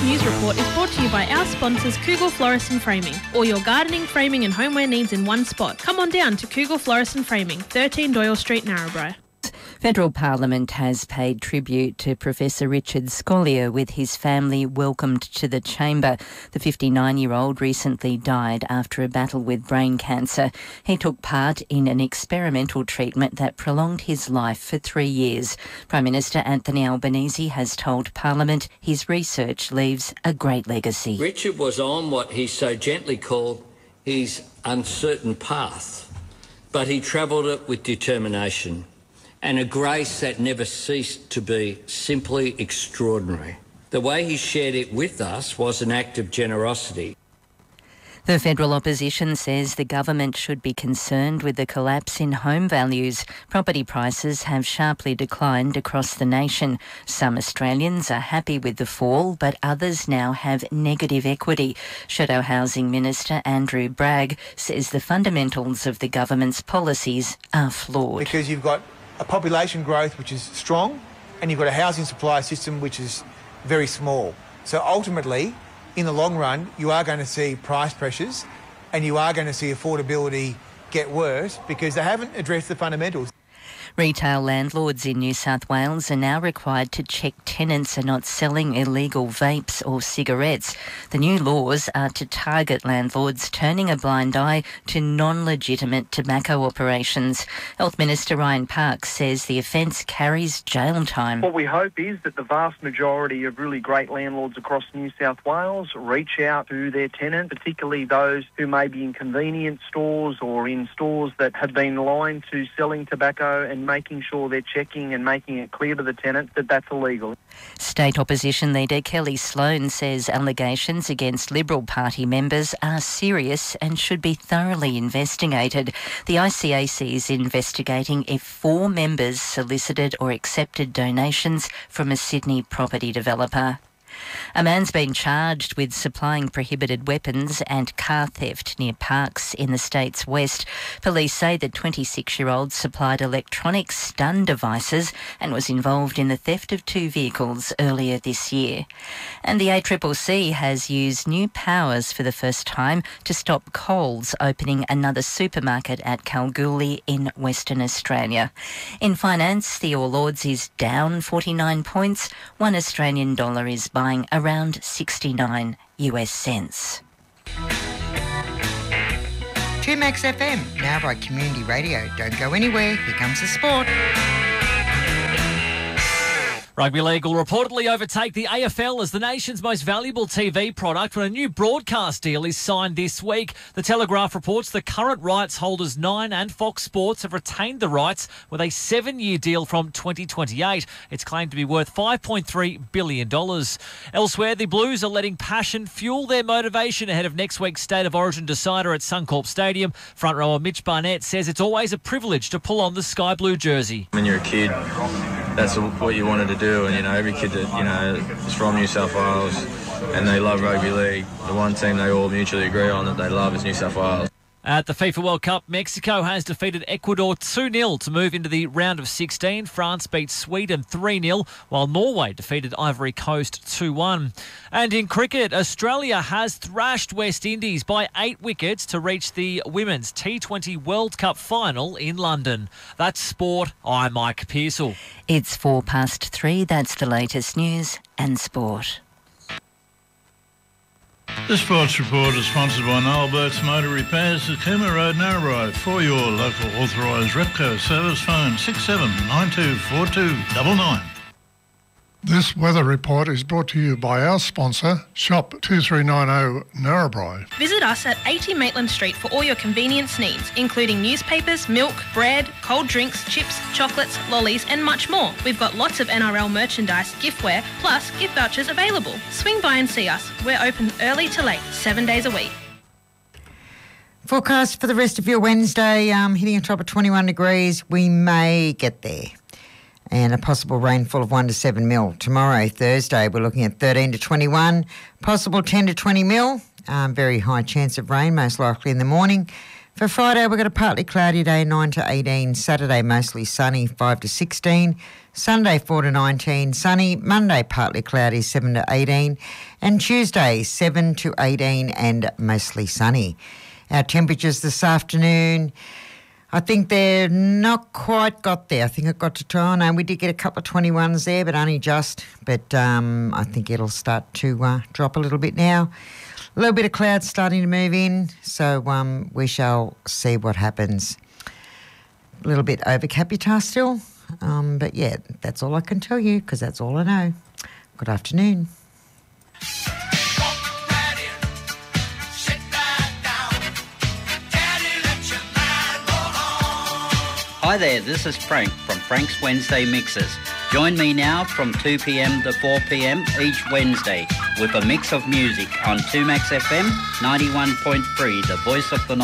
This news report is brought to you by our sponsors Kugel Florist and Framing. All your gardening, framing and homeware needs in one spot. Come on down to Kugel Florist and Framing, 13 Doyle Street, Narrabri. Federal Parliament has paid tribute to Professor Richard Scolyer with his family welcomed to the chamber. The 59-year-old recently died after a battle with brain cancer. He took part in an experimental treatment that prolonged his life for 3 years. Prime Minister Anthony Albanese has told Parliament his research leaves a great legacy. Richard was on what he so gently called his uncertain path, but he travelled it with determination and a grace that never ceased to be simply extraordinary. The way he shared it with us was an act of generosity. The federal opposition says the government should be concerned with the collapse in home values. Property prices have sharply declined across the nation. Some Australians are happy with the fall, but others now have negative equity. Shadow Housing Minister Andrew Bragg says the fundamentals of the government's policies are flawed. Because you've got a population growth which is strong and you've got a housing supply system which is very small. So ultimately, in the long run, you are going to see price pressures and you are going to see affordability get worse because they haven't addressed the fundamentals. Retail landlords in New South Wales are now required to check tenants are not selling illegal vapes or cigarettes. The new laws are to target landlords turning a blind eye to non-legitimate tobacco operations. Health Minister Ryan Parks says the offence carries jail time. What we hope is that the vast majority of really great landlords across New South Wales reach out to their tenants, particularly those who may be in convenience stores or in stores that have been aligned to selling tobacco, and making sure they're checking and making it clear to the tenant that that's illegal. State Opposition Leader Kelly Sloan says allegations against Liberal Party members are serious and should be thoroughly investigated. The ICAC is investigating if 4 members solicited or accepted donations from a Sydney property developer. A man's been charged with supplying prohibited weapons and car theft near Parkes in the state's west. Police say the 26-year-old supplied electronic stun devices and was involved in the theft of 2 vehicles earlier this year. And the ACCC has used new powers for the first time to stop Coles opening another supermarket at Kalgoorlie in Western Australia. In finance, the All Ords is down 49 points. $1 Australian is buying around 69 US cents. 2Max FM, now by Community Radio. Don't go anywhere, here comes the sport. Rugby League will reportedly overtake the AFL as the nation's most valuable TV product when a new broadcast deal is signed this week. The Telegraph reports the current rights holders Nine and Fox Sports have retained the rights with a 7-year deal from 2028. It's claimed to be worth $5.3 billion. Elsewhere, the Blues are letting passion fuel their motivation ahead of next week's State of Origin decider at Suncorp Stadium. Front rower Mitch Barnett says it's always a privilege to pull on the Sky Blue jersey. When you're a kid, that's what you wanted to do, and every kid that is from New South Wales and they love rugby league, the one team they all mutually agree on that they love is New South Wales. At the FIFA World Cup, Mexico has defeated Ecuador 2-0 to move into the round of 16. France beat Sweden 3-0, while Norway defeated Ivory Coast 2-1. And in cricket, Australia has thrashed West Indies by 8 wickets to reach the Women's T20 World Cup final in London. That's sport. I'm Mike Pearsall. It's 3:04. That's the latest news and sport. The Sports Report is sponsored by Noel Burke's Motor Repairs at Cooma Road, Narrabri. For your local authorised Repco service, phone 67924299. This weather report is brought to you by our sponsor, Shop 2390 Narrabri. Visit us at 80 Maitland Street for all your convenience needs, including newspapers, milk, bread, cold drinks, chips, chocolates, lollies and much more. We've got lots of NRL merchandise, giftware, plus gift vouchers available. Swing by and see us. We're open early to late, 7 days a week. Forecast for the rest of your Wednesday, hitting a top of 21 degrees. We may get there. And a possible rainfall of 1 to 7 mil. Tomorrow, Thursday, we're looking at 13 to 21, possible 10 to 20 mil. Very high chance of rain, most likely in the morning. For Friday, we've got a partly cloudy day, 9 to 18. Saturday, mostly sunny, 5 to 16. Sunday, 4 to 19. Sunny. Monday, partly cloudy, 7 to 18. And Tuesday, 7 to 18 and mostly sunny. Our temperatures this afternoon, I think they're not quite got there. I think it got to Toronto. We did get a couple of 21s there, but only just. But I think it'll start to drop a little bit now. A little bit of clouds starting to move in, so we shall see what happens. A little bit over Capitar still, but yeah, that's all I can tell you because that's all I know. Good afternoon. Hi there, this is Frank from Frank's Wednesday Mixes. Join me now from 2 p.m. to 4 p.m. each Wednesday with a mix of music on 2Max FM 91.3, the voice of the